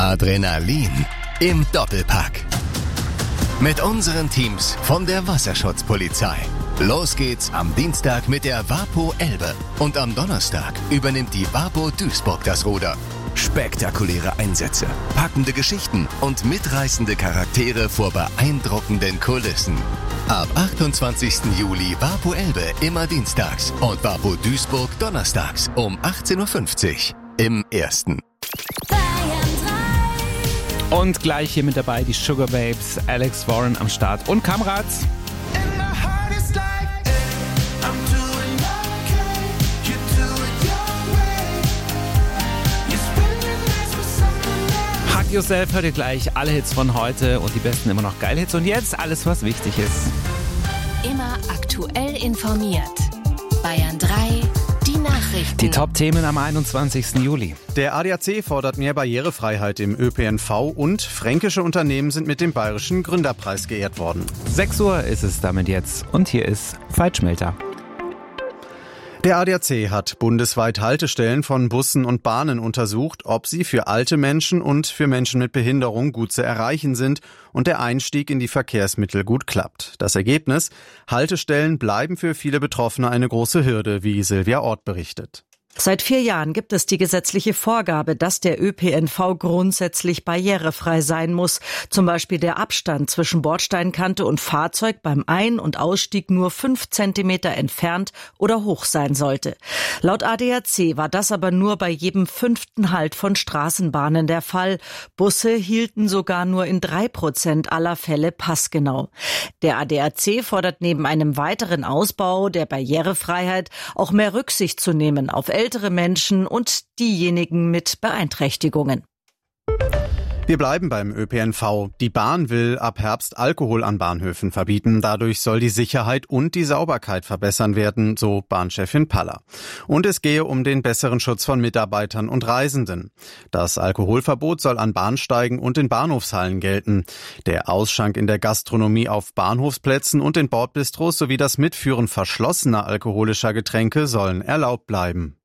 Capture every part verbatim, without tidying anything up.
Adrenalin im Doppelpack. Mit unseren Teams von der Wasserschutzpolizei. Los geht's am Dienstag mit der WaPo Elbe und am Donnerstag übernimmt die WaPo Duisburg das Ruder. Spektakuläre Einsätze, packende Geschichten und mitreißende Charaktere vor beeindruckenden Kulissen. Ab achtundzwanzigsten Juli WaPo Elbe immer dienstags und WaPo Duisburg donnerstags um achtzehn Uhr fünfzig im Ersten. Und gleich hier mit dabei die Sugar Babes, Alex Warren am Start und Kamerads. Hug Yourself hört ihr gleich, alle Hits von heute und die besten immer noch geile Hits. Und jetzt alles, was wichtig ist. Immer aktuell informiert. Bayern drei, die Nachrichten. Die Top-Themen am einundzwanzigsten Juli. Der A D A C fordert mehr Barrierefreiheit im Ö P N V und fränkische Unternehmen sind mit dem Bayerischen Gründerpreis geehrt worden. sechs Uhr ist es damit jetzt und hier ist Falschmelder. Der A D A C hat bundesweit Haltestellen von Bussen und Bahnen untersucht, ob sie für alte Menschen und für Menschen mit Behinderung gut zu erreichen sind und der Einstieg in die Verkehrsmittel gut klappt. Das Ergebnis: Haltestellen bleiben für viele Betroffene eine große Hürde, wie Silvia Ort berichtet. Seit vier Jahren gibt es die gesetzliche Vorgabe, dass der Ö P N V grundsätzlich barrierefrei sein muss. Zum Beispiel der Abstand zwischen Bordsteinkante und Fahrzeug beim Ein- und Ausstieg nur fünf Zentimeter entfernt oder hoch sein sollte. Laut A D A C war das aber nur bei jedem fünften Halt von Straßenbahnen der Fall. Busse hielten sogar nur in drei Prozent aller Fälle passgenau. Der A D A C fordert neben einem weiteren Ausbau der Barrierefreiheit auch mehr Rücksicht zu nehmen auf ältere Menschen und diejenigen mit Beeinträchtigungen. Wir bleiben beim Ö P N V. Die Bahn will ab Herbst Alkohol an Bahnhöfen verbieten. Dadurch soll die Sicherheit und die Sauberkeit verbessern werden, so Bahnchefin Paller. Und es gehe um den besseren Schutz von Mitarbeitern und Reisenden. Das Alkoholverbot soll an Bahnsteigen und in Bahnhofshallen gelten. Der Ausschank in der Gastronomie auf Bahnhofsplätzen und in Bordbistros sowie das Mitführen verschlossener alkoholischer Getränke sollen erlaubt bleiben.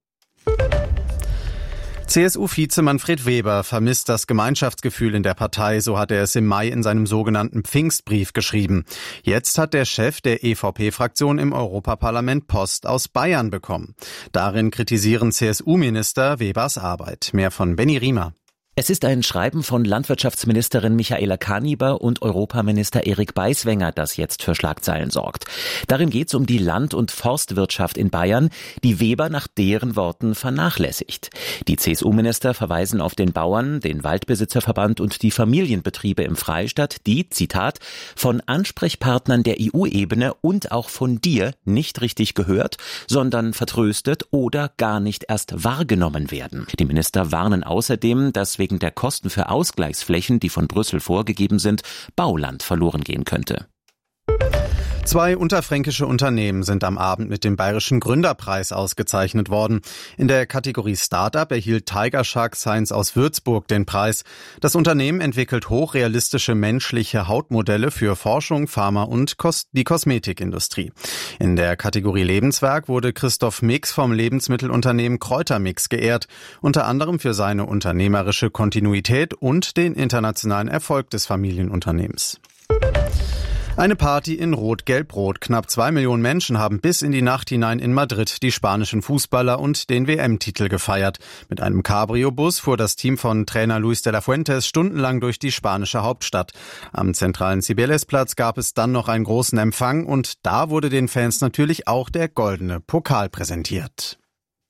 C S U-Vize Manfred Weber vermisst das Gemeinschaftsgefühl in der Partei, so hat er es im Mai in seinem sogenannten Pfingstbrief geschrieben. Jetzt hat der Chef der E V P-Fraktion im Europaparlament Post aus Bayern bekommen. Darin kritisieren C S U-Minister Webers Arbeit. Mehr von Benny Riemer. Es ist ein Schreiben von Landwirtschaftsministerin Michaela Kaniber und Europaminister Erik Beiswenger, das jetzt für Schlagzeilen sorgt. Darin geht es um die Land- und Forstwirtschaft in Bayern, die Weber nach deren Worten vernachlässigt. Die C S U-Minister verweisen auf den Bauern, den Waldbesitzerverband und die Familienbetriebe im Freistaat, die, Zitat, von Ansprechpartnern der E U-Ebene und auch von dir nicht richtig gehört, sondern vertröstet oder gar nicht erst wahrgenommen werden. Die Minister warnen außerdem, dass wegen der Kosten für Ausgleichsflächen, die von Brüssel vorgegeben sind, Bauland verloren gehen könnte. Zwei unterfränkische Unternehmen sind am Abend mit dem Bayerischen Gründerpreis ausgezeichnet worden. In der Kategorie Startup erhielt Tiger Shark Science aus Würzburg den Preis. Das Unternehmen entwickelt hochrealistische menschliche Hautmodelle für Forschung, Pharma und die Kosmetikindustrie. In der Kategorie Lebenswerk wurde Christoph Mix vom Lebensmittelunternehmen Kräutermix geehrt, unter anderem für seine unternehmerische Kontinuität und den internationalen Erfolg des Familienunternehmens. Eine Party in Rot-Gelb-Rot. Knapp zwei Millionen Menschen haben bis in die Nacht hinein in Madrid die spanischen Fußballer und den W M-Titel gefeiert. Mit einem Cabrio-Bus fuhr das Team von Trainer Luis de la Fuentes stundenlang durch die spanische Hauptstadt. Am zentralen Cibeles-Platz gab es dann noch einen großen Empfang und da wurde den Fans natürlich auch der goldene Pokal präsentiert.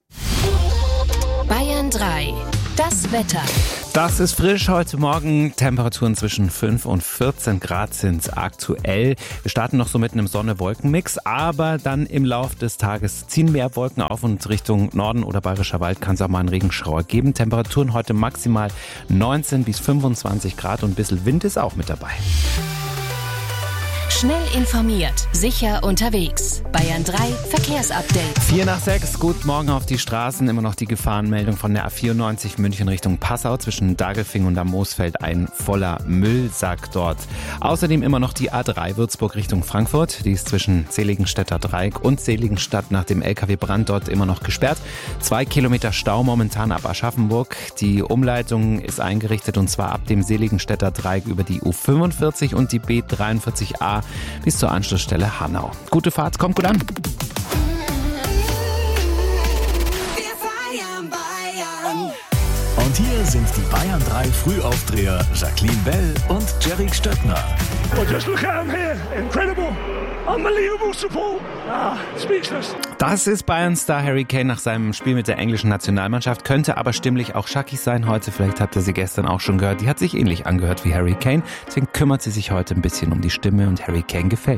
Bayern drei. Das Wetter. Das ist frisch heute Morgen. Temperaturen zwischen fünf und vierzehn Grad sind aktuell. Wir starten noch so mitten im Sonne-Wolken-Mix, aber dann im Laufe des Tages ziehen mehr Wolken auf und Richtung Norden oder Bayerischer Wald kann es auch mal einen Regenschauer geben. Temperaturen heute maximal neunzehn bis fünfundzwanzig Grad und ein bisschen Wind ist auch mit dabei. Schnell informiert, sicher unterwegs. Bayern drei Verkehrsupdate. Vier nach sechs, gut morgen auf die Straßen. Immer noch die Gefahrenmeldung von der A vierundneunzig München Richtung Passau zwischen Dagelfing und am Moosfeld. Ein voller Müllsack dort. Außerdem immer noch die A drei Würzburg Richtung Frankfurt. Die ist zwischen Seligenstädter Dreieck und Seligenstadt nach dem L K W-Brand dort immer noch gesperrt. Zwei Kilometer Stau momentan ab Aschaffenburg. Die Umleitung ist eingerichtet und zwar ab dem Seligenstädter Dreieck über die U fünfundvierzig und die B dreiundvierzig A bis zur Anschlussstelle Hanau. Gute Fahrt, kommt gut an. Und hier sind die Bayern drei Frühaufdreher Jacqueline Bell und Jerry Stöckner. Well, just look at him here. Incredible. Unbelievable support. Ah, speechless. Das ist Bayern-Star Harry Kane nach seinem Spiel mit der englischen Nationalmannschaft. Könnte aber stimmlich auch Shaki sein heute. Vielleicht habt ihr sie gestern auch schon gehört. Die hat sich ähnlich angehört wie Harry Kane. Deswegen kümmert sie sich heute ein bisschen um die Stimme und Harry Kane gefällt.